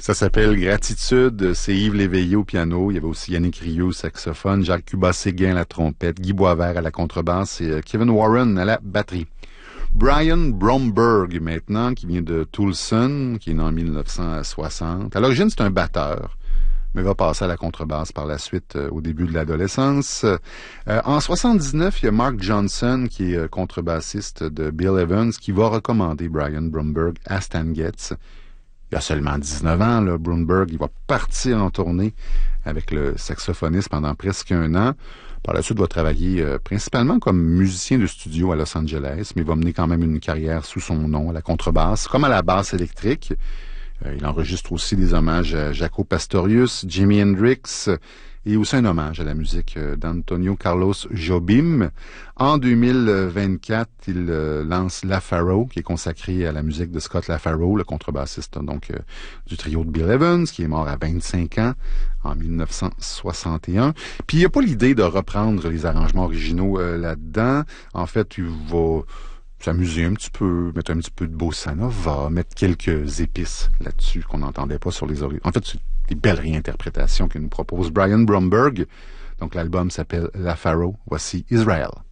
Ça s'appelle Gratitude. C'est Yves Léveillé au piano. Il y avait aussi Yannick Rioux au saxophone, Jacques Cuba-Séguin à la trompette, Guy Boisvert à la contrebasse et Kevin Warren à la batterie. Brian Bromberg, maintenant, qui vient de Tulsa, qui est né en 1960. À l'origine, c'est un batteur, mais va passer à la contrebasse par la suite au début de l'adolescence. En 79, il y a Mark Johnson, qui est contrebassiste de Bill Evans, qui va recommander Brian Bromberg à Stan Getz. Il a seulement 19 ans, là, Bromberg, il va partir en tournée avec le saxophoniste pendant presque un an. Par la suite, il va travailler principalement comme musicien de studio à Los Angeles, mais il va mener quand même une carrière sous son nom à la contrebasse, comme à la basse électrique. Il enregistre aussi des hommages à Jaco Pastorius, Jimi Hendrix, et aussi un hommage à la musique d'Antonio Carlos Jobim. En 2024, il lance LaFaro, qui est consacré à la musique de Scott LaFaro, le contrebassiste donc du trio de Bill Evans, qui est mort à 25 ans en 1961. Puis il n'y a pas l'idée de reprendre les arrangements originaux là-dedans. En fait, il va s'amuser un petit peu, mettre un petit peu de bossa nova, mettre quelques épices là-dessus qu'on n'entendait pas sur les originaux. En fait, c'est des belles réinterprétations que nous propose Brian Bromberg. Donc l'album s'appelle LaFaro. Voici Israel.